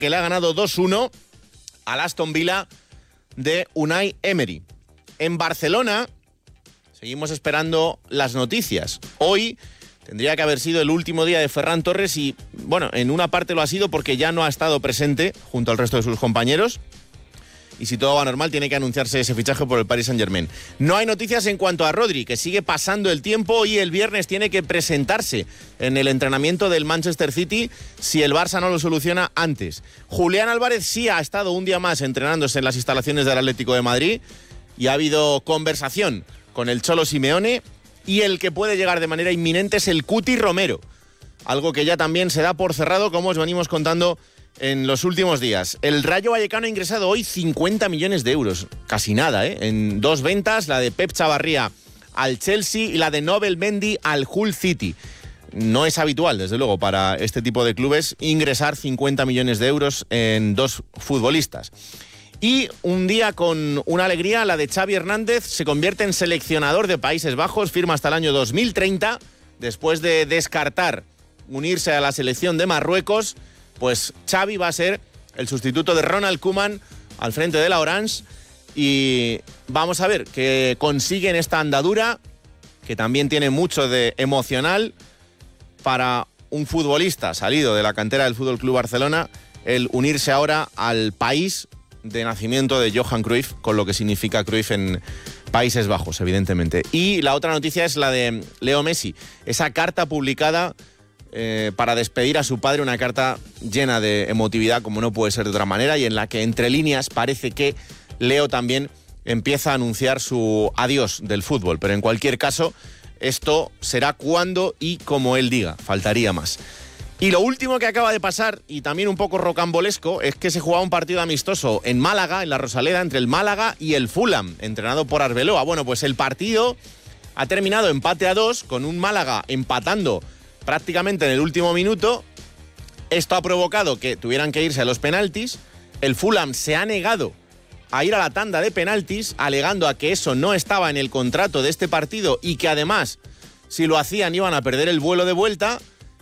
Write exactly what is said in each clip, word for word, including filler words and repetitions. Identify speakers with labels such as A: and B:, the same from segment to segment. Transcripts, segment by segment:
A: que le ha ganado dos uno al Aston Villa de Unai Emery. En Barcelona seguimos esperando las noticias. Hoy tendría que haber sido el último día de Ferran Torres y, bueno, en una parte lo ha sido porque ya no ha estado presente junto al resto de sus compañeros. Y si todo va normal, tiene que anunciarse ese fichaje por el Paris Saint-Germain. No hay noticias en cuanto a Rodri, que sigue pasando el tiempo y el viernes tiene que presentarse en el entrenamiento del Manchester City si el Barça no lo soluciona antes. Julián Álvarez sí ha estado un día más entrenándose en las instalaciones del Atlético de Madrid y ha habido conversación con el Cholo Simeone, y el que puede llegar de manera inminente es el Cuti Romero, algo que ya también se da por cerrado, como os venimos contando en los últimos días. El Rayo Vallecano ha ingresado hoy cincuenta millones de euros, casi nada, ¿eh? En dos ventas, la de Pep Chavarría al Chelsea y la de Nobel Mendy al Hull City. No es habitual, desde luego, para este tipo de clubes ingresar cincuenta millones de euros en dos futbolistas. Y un día con una alegría, la de Xavi Hernández se convierte en seleccionador de Países Bajos, firma hasta el año dos mil treinta, después de descartar unirse a la selección de Marruecos. Pues Xavi va a ser el sustituto de Ronald Koeman al frente de la Orange y vamos a ver qué consiguen esta andadura, que también tiene mucho de emocional para un futbolista salido de la cantera del F C Barcelona, el unirse ahora al país de nacimiento de Johan Cruyff, con lo que significa Cruyff en Países Bajos, evidentemente. Y la otra noticia es la de Leo Messi, esa carta publicada Eh, para despedir a su padre, una carta llena de emotividad, como no puede ser de otra manera, y en la que entre líneas parece que Leo también empieza a anunciar su adiós del fútbol. Pero en cualquier caso, esto será cuando y como él diga, faltaría más. Y lo último que acaba de pasar, y también un poco rocambolesco, es que se jugaba un partido amistoso en Málaga, en la Rosaleda, entre el Málaga y el Fulham, entrenado por Arbeloa. Bueno, pues el partido ha terminado empate a dos, con un Málaga empatando prácticamente en el último minuto. Esto ha provocado que tuvieran que irse a los penaltis. El Fulham se ha negado a ir a la tanda de penaltis, alegando a que eso no estaba en el contrato de este partido y que además, si lo hacían, iban a perder el vuelo de vuelta.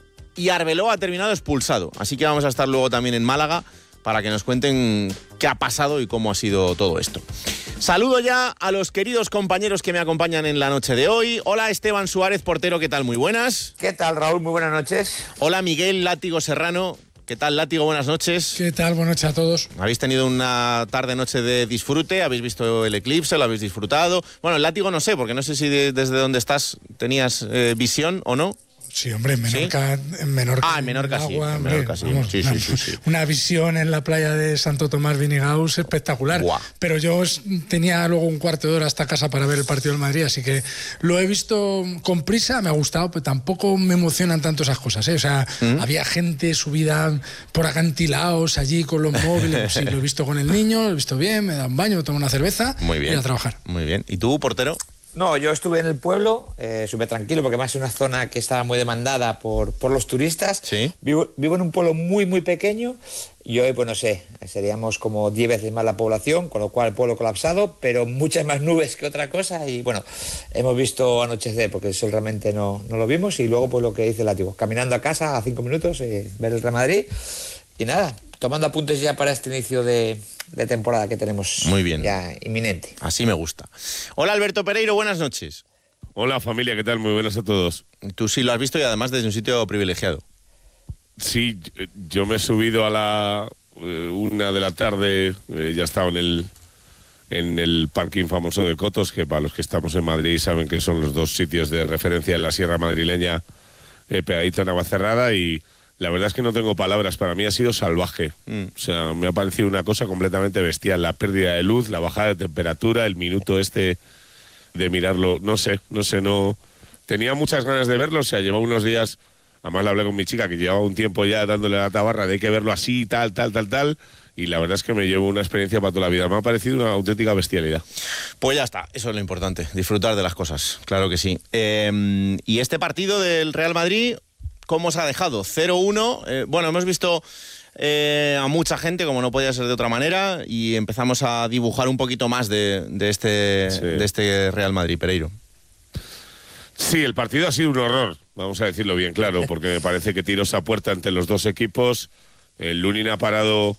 A: Y Arbeloa ha terminado expulsado. Así que vamos a estar luego también en Málaga para que nos cuenten qué ha pasado y cómo ha sido todo esto. Saludo ya a los queridos compañeros que me acompañan en la noche de hoy. Hola, Esteban Suárez, portero, ¿qué tal? Muy buenas.
B: ¿Qué tal, Raúl? Muy buenas noches.
A: Hola, Miguel Látigo Serrano. ¿Qué tal, Látigo? Buenas noches.
C: ¿Qué tal? Buenas noches a todos.
A: ¿Habéis tenido una tarde-noche de disfrute? ¿Habéis visto el eclipse? ¿Lo habéis disfrutado? Bueno, el Látigo no sé, porque no sé si de, desde donde estás tenías eh, visión o no.
C: Sí, hombre, en Menorca, ¿sí? en Menorca.
A: Ah, en Menorca
C: en
A: sí.
C: Agua,
A: En Menorca sí.
C: Vamos,
A: sí,
C: una,
A: sí, sí, sí.
C: Una visión en la playa de Santo Tomás Vinigaus espectacular.
A: Buah.
C: Pero yo tenía luego un cuarto de hora hasta casa para ver el partido del Madrid, así que lo he visto con prisa, me ha gustado, pero tampoco me emocionan tanto esas cosas, ¿eh? O sea, ¿Mm? Había gente subida por acantilados allí con los móviles. Sí, lo he visto con el niño, lo he visto bien, me da un baño, me tomo una cerveza.
A: Muy bien.
C: Y a trabajar.
A: Muy bien. ¿Y tú, portero?
B: No, yo estuve en el pueblo, eh, súper tranquilo, porque además es una zona que estaba muy demandada por, por los turistas.
A: Sí.
B: Vivo, vivo en un pueblo muy, muy pequeño y hoy, pues no sé, seríamos como diez veces más la población, con lo cual el pueblo colapsado, pero muchas más nubes que otra cosa. Y bueno, hemos visto anochecer, porque el sol realmente no, no lo vimos. Y luego, pues lo que dice el Látigo, caminando a casa a cinco minutos, eh, ver el Real Madrid. Y nada, tomando apuntes ya para este inicio de, de temporada que tenemos.
A: Muy bien.
B: Ya inminente.
A: Así me gusta. Hola, Alberto Pereiro, buenas noches.
D: Hola, familia, ¿qué tal? Muy buenas a todos.
A: Tú sí lo has visto y además desde un sitio privilegiado.
D: Sí, yo me he subido a la eh, una de la tarde, eh, ya estaba en el en el parking famoso de Cotos, que para los que estamos en Madrid saben que son los dos sitios de referencia en la sierra madrileña, eh, pegadito a Navacerrada, y la verdad es que no tengo palabras. Para mí ha sido salvaje. Mm. O sea, me ha parecido una cosa completamente bestial. La pérdida de luz, la bajada de temperatura, el minuto este de mirarlo. No sé, no sé, no... Tenía muchas ganas de verlo. O sea, llevaba unos días... Además le hablé con mi chica, que llevaba un tiempo ya dándole la tabarra de hay que verlo así, tal, tal, tal, tal. Y la verdad es que me llevo una experiencia para toda la vida. Me ha parecido una auténtica bestialidad.
A: Pues ya está, eso es lo importante, disfrutar de las cosas, claro que sí. Eh, y este partido del Real Madrid, ¿cómo se ha dejado? cero uno, eh, bueno, hemos visto eh, a mucha gente, como no podía ser de otra manera, y empezamos a dibujar un poquito más de, de, este, sí. de este Real Madrid, Pereiro.
D: Sí, el partido ha sido un horror, vamos a decirlo bien claro, porque me parece que tiros a puerta entre los dos equipos, El Lunin ha parado